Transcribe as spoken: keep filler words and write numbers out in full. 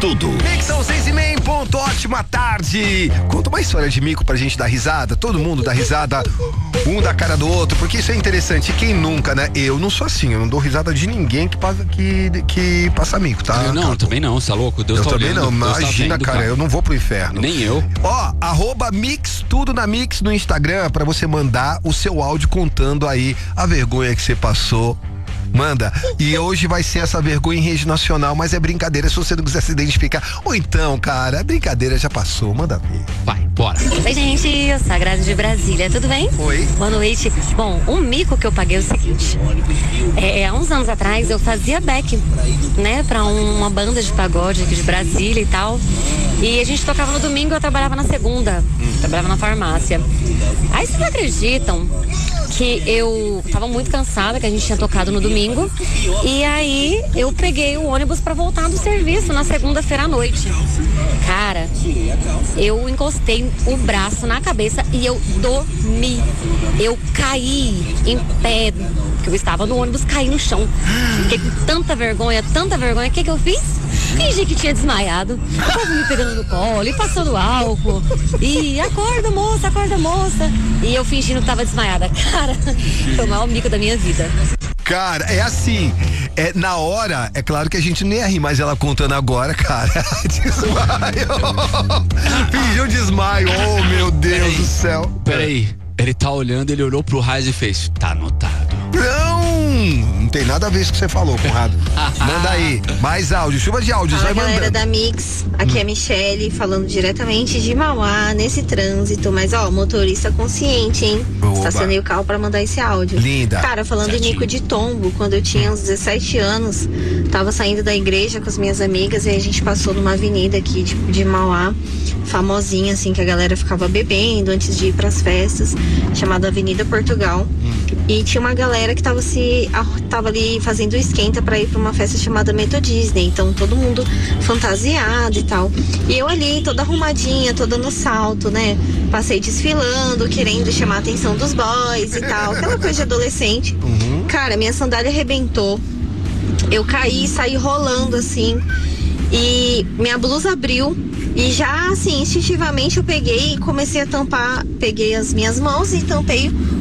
tudo. Mix são seis e meia em ponto, ótima tarde. Conta uma história de mico pra gente dar risada, todo mundo dá risada, um da cara do outro, porque isso é interessante. E quem nunca, né? Eu não sou assim, eu não dou risada de ninguém que passa, que, que passa mico, tá? Eu não, Caco? também não, você tá louco? Deus eu tá também olhando, não, Deus imagina, tá vendo, cara, cara, eu não vou pro inferno. Nem eu. Ó, arroba Mix, tudo na Mix no Instagram, pra você mandar o seu áudio contando aí a vergonha que você passou. Manda. E hoje vai ser essa vergonha em rede nacional, mas é brincadeira se você não quiser se identificar. Ou então, cara, a brincadeira já passou, manda ver. Vai, bora. Oi, gente, eu sou a Grazi de Brasília, tudo bem? Oi. Boa noite. Bom, um mico que eu paguei é o seguinte, é, há uns anos atrás eu fazia back, né, pra uma banda de pagode aqui de Brasília e tal, e a gente tocava no domingo e eu trabalhava na segunda, trabalhava na farmácia. Aí vocês acreditam que eu tava muito cansada, que a gente tinha tocado no domingo, e aí eu peguei o ônibus pra voltar do serviço na segunda-feira à noite. Cara, eu encostei o braço na cabeça e eu dormi. Eu caí em pé, porque eu estava no ônibus, caí no chão. Fiquei com tanta vergonha, tanta vergonha, o que que eu fiz? Fingi que tinha desmaiado. O povo me pegando no colo e passando álcool. E acorda, moça, acorda, moça. E eu fingindo que tava desmaiada. Cara, foi o maior mico da minha vida. Cara, é assim, é, na hora, é claro que a gente nem ia rir, mas ela contando agora, cara, desmaio, fingiu desmaio, oh meu Deus Peraí, do céu. Peraí, ele tá olhando, ele olhou pro Raiz e fez, tá anotado. Não, não tem nada a ver com isso que você falou, Conrado. Manda aí, mais áudio, chuva de áudios, Fala, vai galera mandando. da Mix, aqui é a Michele, falando diretamente de Mauá, nesse trânsito, mas ó, motorista consciente, hein? Oba. Estacionei o carro pra mandar esse áudio. Linda. Cara, falando Certinho. em mico de tombo, quando eu tinha uns dezessete anos, tava saindo da igreja com as minhas amigas e aí a gente passou numa avenida aqui de, de Mauá, famosinha, assim, que a galera ficava bebendo antes de ir pras festas, chamada Avenida Portugal. E tinha uma galera que tava se tava ali fazendo esquenta pra ir pra uma festa chamada Meto Disney. Então todo mundo fantasiado e tal. E eu ali, toda arrumadinha, toda no salto, né? Passei desfilando, querendo chamar a atenção dos boys e tal. Aquela coisa de adolescente. Uhum. Cara, minha sandália arrebentou. Eu caí, saí rolando assim. E minha blusa abriu. E já assim, instintivamente eu peguei e comecei a tampar. Peguei as minhas mãos e tampei